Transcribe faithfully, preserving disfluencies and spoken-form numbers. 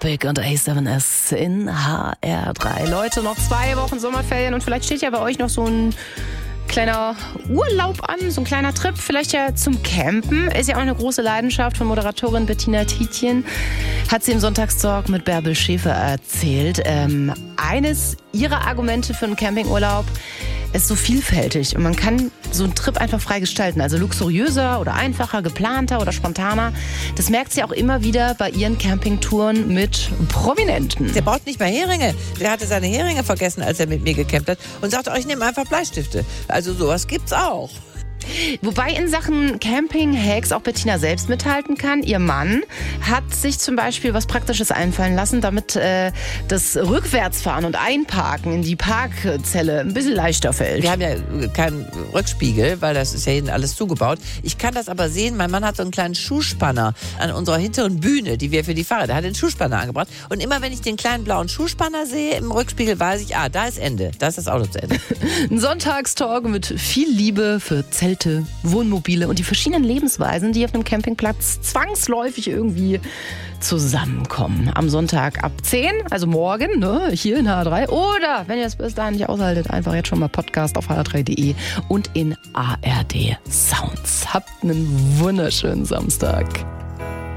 Topic und A seven S in H R drei. Leute, noch zwei Wochen Sommerferien und vielleicht steht ja bei euch noch so ein kleiner Urlaub an, so ein kleiner Trip, vielleicht ja zum Campen. Ist ja auch eine große Leidenschaft von Moderatorin Bettina Tietjen. Hat sie im Sonntagstalk mit Bärbel Schäfer erzählt. Ähm, eines ihrer Argumente für einen Campingurlaub ist so vielfältig und man kann so einen Trip einfach frei gestalten. Also luxuriöser oder einfacher, geplanter oder spontaner. Das merkt sie auch immer wieder bei ihren Campingtouren mit Prominenten. Der baut nicht mal Heringe. Der hatte seine Heringe vergessen, als er mit mir gecampt hat und sagte, oh, ich nehme einfach Bleistifte. Also sowas gibt's auch. Wobei in Sachen Camping-Hacks auch Bettina selbst mithalten kann. Ihr Mann hat sich zum Beispiel was Praktisches einfallen lassen, damit äh, das Rückwärtsfahren und Einparken in die Parkzelle ein bisschen leichter fällt. Wir haben ja keinen Rückspiegel, weil das ist ja hinten alles zugebaut. Ich kann das aber sehen, mein Mann hat so einen kleinen Schuhspanner an unserer hinteren Bühne, die wir für die Fahrräder, der hat den Schuhspanner angebracht. Und immer wenn ich den kleinen blauen Schuhspanner sehe im Rückspiegel, weiß ich, ah, da ist Ende, da ist das Auto zu Ende. Ein Sonntagstalk mit viel Liebe für Zelte, Wohnmobile und die verschiedenen Lebensweisen, die auf einem Campingplatz zwangsläufig irgendwie zusammenkommen. Am Sonntag ab zehn, also morgen, ne, hier in H R drei. Oder, wenn ihr es bis dahin nicht aushaltet, einfach jetzt schon mal Podcast auf h r drei punkt d e und in A R D Sounds. Habt einen wunderschönen Samstag.